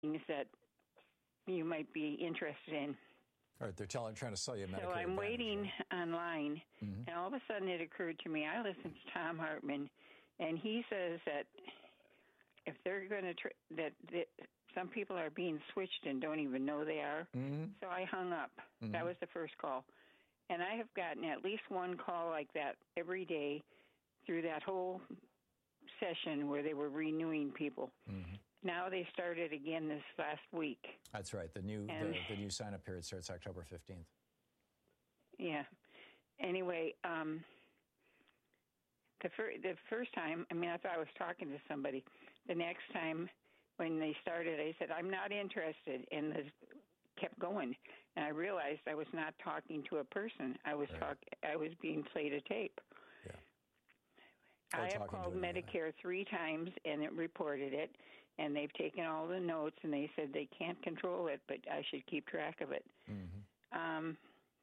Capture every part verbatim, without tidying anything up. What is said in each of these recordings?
things that you might be interested in. All right, they're telling, trying to sell you a Medicare So I'm Advantage, waiting right? online, Mm-hmm. and all of a sudden it occurred to me, I listen to Tom Hartman, and he says that if they're going to, tr- that, that some people are being switched and don't even know they are. Mm-hmm. So I hung up. Mm-hmm. That was the first call. And I have gotten at least one call like that every day through that whole session where they were renewing people. Mm-hmm. Now they started again this last week. That's right. The new And, the, the new sign-up period starts October fifteenth. Yeah. Anyway, um, the, fir- the first time, I mean, I thought I was talking to somebody. The next time when they started, I said, I'm not interested, and this kept going. And I realized I was not talking to a person. I was Right. talk- I was being played a tape. Yeah. I talking have to called another guy. Medicare three times, and it reported it, and they've taken all the notes, and they said they can't control it, but I should keep track of it. Mm-hmm. Um,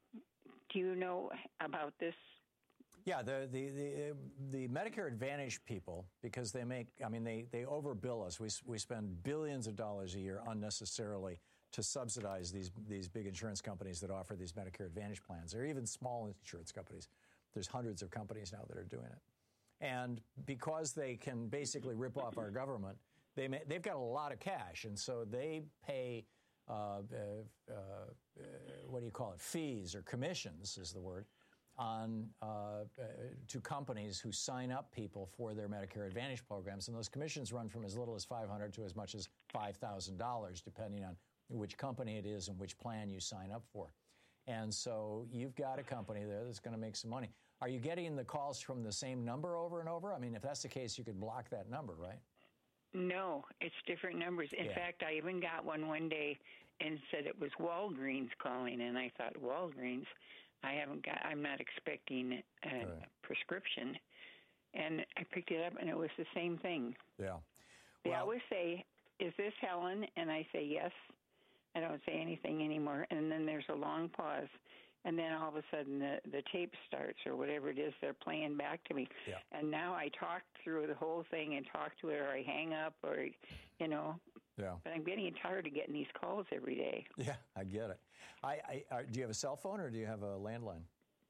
do you know about this? Yeah, the, the, the, the Medicare Advantage people, because they make, I mean, they, they overbill us. We, we spend billions of dollars a year unnecessarily to subsidize these, these big insurance companies that offer these Medicare Advantage plans, or even small insurance companies. There's hundreds of companies now that are doing it. And because they can basically rip off our government, they may, they've got a lot of cash, and so they pay, uh, uh, uh, what do you call it, fees or commissions is the word, on uh, uh, to companies who sign up people for their Medicare Advantage programs. And those commissions run from as little as five hundred dollars to as much as five thousand dollars, depending on which company it is and which plan you sign up for. And so you've got a company there that's going to make some money. Are you getting the calls from the same number over and over? I mean, if that's the case, you could block that number, right? No, it's different numbers. In Yeah. fact, I even got one one day and said it was Walgreens calling, and I thought, Walgreens? I haven't got, I'm not expecting a Right. prescription. And I picked it up, and it was the same thing. Yeah. They Well, always say, is this Helen? And I say, yes. I don't say anything anymore. And then there's a long pause. And then all of a sudden the, the tape starts or whatever it is they're playing back to me. Yeah. And now I talk through the whole thing and talk to it, or I hang up, or, you know. Yeah. But I'm getting tired of getting these calls every day. Yeah, I get it. I, I, do you have a cell phone or do you have a landline?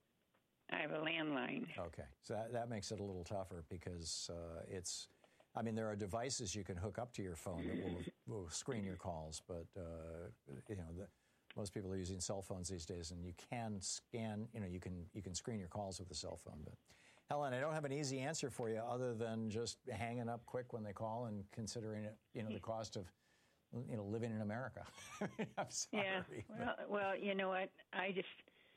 I have a landline. Okay. So that, that makes it a little tougher because uh, it's, I mean, there are devices you can hook up to your phone that will, will screen your calls, but, uh, you know, the, most people are using cell phones these days, and you can scan, you know, you can you can screen your calls with a cell phone. But, Helen, I don't have an easy answer for you other than just hanging up quick when they call and considering it, you know, the cost of, you know, living in America. I'm sorry. Yeah. Well, well, you know what? I just,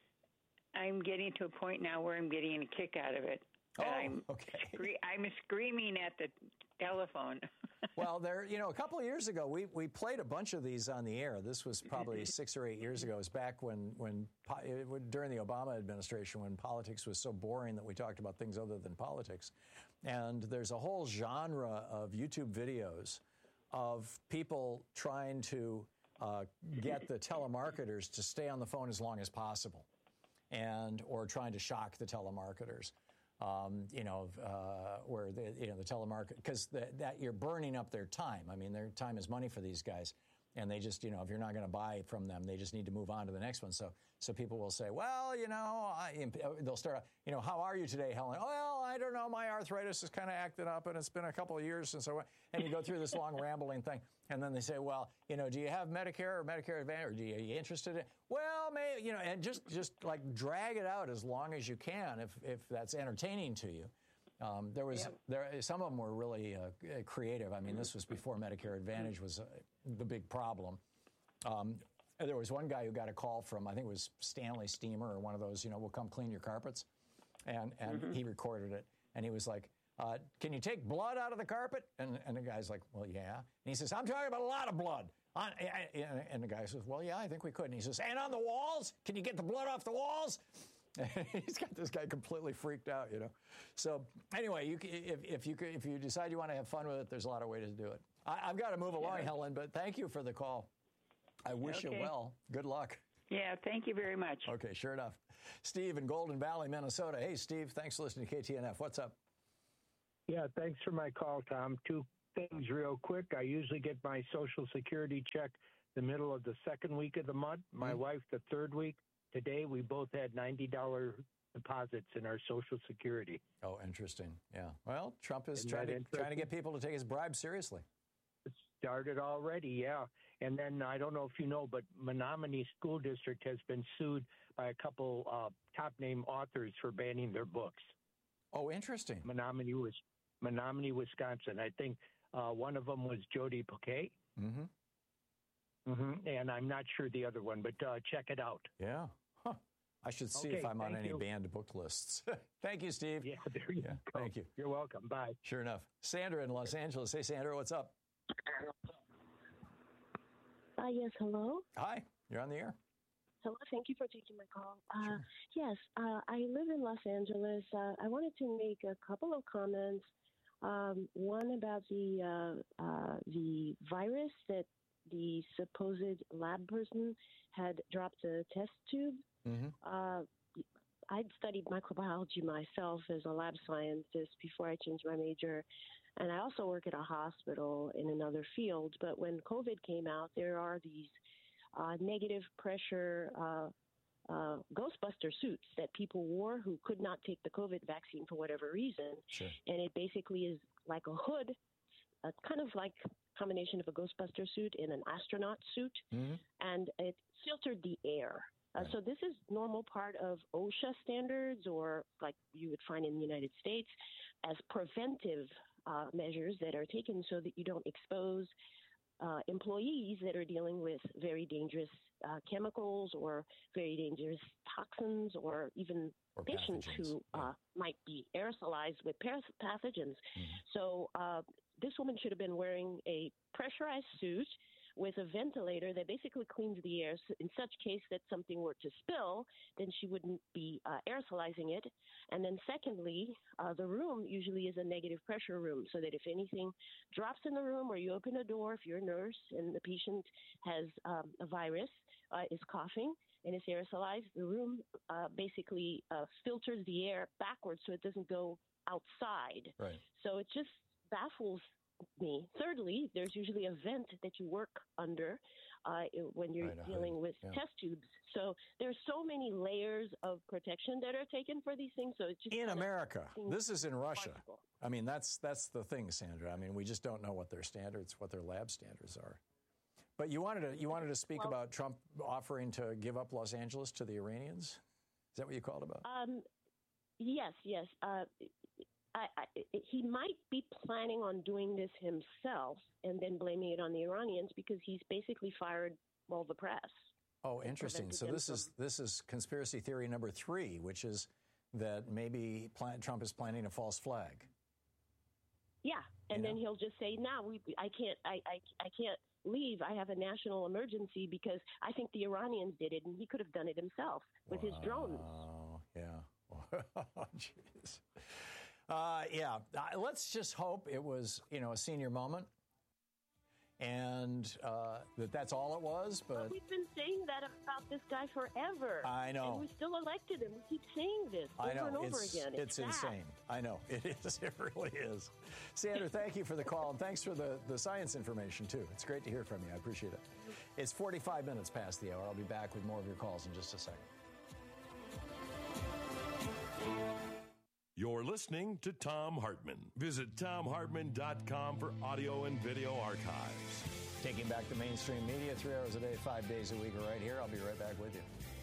I'm getting to a point now where I'm getting a kick out of it. Oh, I'm okay. Scre- I'm screaming at the telephone. Well, there, you know, a couple of years ago, we, we played a bunch of these on the air. This was probably six or eight years ago. It was back when, when during the Obama administration, when politics was so boring that we talked about things other than politics. And there's a whole genre of YouTube videos of people trying to uh, get the telemarketers to stay on the phone as long as possible, and or trying to shock the telemarketers. Um, you know, uh, where the, you know, the telemarket, because that you're burning up their time. I mean, their time is money for these guys. And they just, you know, if you're not going to buy from them, they just need to move on to the next one. So so people will say, well, you know, I, they'll start, you know, how are you today, Helen? Well, I don't know. My arthritis is kind of acting up, and it's been a couple of years since I went. And you go through this long rambling thing. And then they say, well, you know, do you have Medicare or Medicare Advantage? Or do you, are you interested in? Well, maybe, you know, and just, just like drag it out as long as you can if, if that's entertaining to you. Um, there was yep. there some of them were really uh, creative. I mean, this was before Medicare Advantage was uh, the big problem. Um, there was one guy who got a call from, I think it was Stanley Steamer or one of those, you know, we'll come clean your carpets, and and mm-hmm. he recorded it, and he was like, uh, "Can you take blood out of the carpet?" And and the guy's like, "Well, yeah." And he says, "I'm talking about a lot of blood." On, and the guy says, "Well, yeah, I think we could." And he says, "And on the walls? Can you get the blood off the walls?" He's got this guy completely freaked out, you know. So anyway, you, if, if you if you decide you want to have fun with it, there's a lot of ways to do it. I, I've got to move along, yeah. Helen, but thank you for the call. I wish okay. you well. Good luck. Yeah, thank you very much. Okay, sure enough. Steve in Golden Valley, Minnesota. Hey, Steve, thanks for listening to K T N F. What's up? Yeah, thanks for my call, Tom. Two things real quick. I usually get my Social Security check the middle of the second week of the month. My mm-hmm. wife, the third week. Today, we both had ninety dollars deposits in our Social Security. Oh, interesting. Yeah. Well, Trump is trying to, trying to get people to take his bribe seriously. It started already, yeah. And then I don't know if you know, but Menominee School District has been sued by a couple uh, top-name authors for banning their books. Oh, interesting. Menominee, was, Menominee Wisconsin. I think uh, one of them was Jodi Picoult. Mm-hmm. Mm-hmm. And I'm not sure the other one, but uh, check it out. Yeah. Huh. I should see okay, if I'm on any you. banned book lists. Thank you, Steve. Yeah, there you yeah, go. Thank you. You're welcome. Bye. Sure enough. Sandra in Los Angeles. Hey, Sandra, what's up? Uh, yes, hello. Hi, you're on the air. Hello, thank you for taking my call. Uh, sure. Yes, uh, I live in Los Angeles. Uh, I wanted to make a couple of comments. Um, one about the uh, uh, the virus that the supposed lab person had dropped a test tube. Mm-hmm. Uh, I'd studied microbiology myself as a lab scientist before I changed my major. And I also work at a hospital in another field. But when COVID came out, there are these uh, negative pressure uh, uh, Ghostbuster suits that people wore who could not take the COVID vaccine for whatever reason. Sure. And it basically is like a hood, a kind of like combination of a Ghostbuster suit and an astronaut suit. Mm-hmm. And it filtered the air. Uh, right. So this is normal part of OSHA standards, or like you would find in the United States, as preventive uh, measures that are taken so that you don't expose uh, employees that are dealing with very dangerous uh, chemicals or very dangerous toxins, or even or patients pathogens. who yeah. uh, might be aerosolized with pathogens. Mm-hmm. So uh, this woman should have been wearing a pressurized suit with a ventilator that basically cleans the air. So in such case that something were to spill, then she wouldn't be uh, aerosolizing it. And then secondly, uh, the room usually is a negative pressure room, so that if anything drops in the room or you open a door, if you're a nurse and the patient has um, a virus, uh, is coughing and is aerosolized, the room uh, basically uh, filters the air backwards so it doesn't go outside. Right. So it just baffles me. Thirdly, there's usually a vent that you work under uh, when you're right, dealing with yeah. test tubes. So there's so many layers of protection that are taken for these things. So it's just in America. This is in Russia. Particle. I mean, that's that's the thing, Sandra. I mean, we just don't know what their standards, what their lab standards are. But you wanted to you wanted to speak well, about Trump offering to give up Los Angeles to the Iranians. Is that what you called about? Um, yes, yes. Uh, I, I, he might be planning on doing this himself and then blaming it on the Iranians, because he's basically fired all the press. Oh, interesting. So this from... is this is conspiracy theory number three, which is that maybe plan, Trump is planning a false flag. Yeah, and you then know? he'll just say, "No, we, I can't, I, I, I can't leave. I have a national emergency because I think the Iranians did it, and he could have done it himself with wow. his drones." Oh, yeah. Jeez. Uh, yeah, uh, let's just hope it was, you know, a senior moment, and uh, that that's all it was. But, but we've been saying that about this guy forever. I know. And we still elected him. We keep saying this over I know. and over it's, again. It's, it's insane. I know. It is. It really is. Sandra, thank you for the call, and thanks for the, the science information, too. It's great to hear from you. I appreciate it. It's forty-five minutes past the hour. I'll be back with more of your calls in just a second. You're listening to Thom Hartmann. Visit Thom Hartmann dot com for audio and video archives. Taking back the mainstream media three hours a day, five days a week, right here. I'll be right back with you.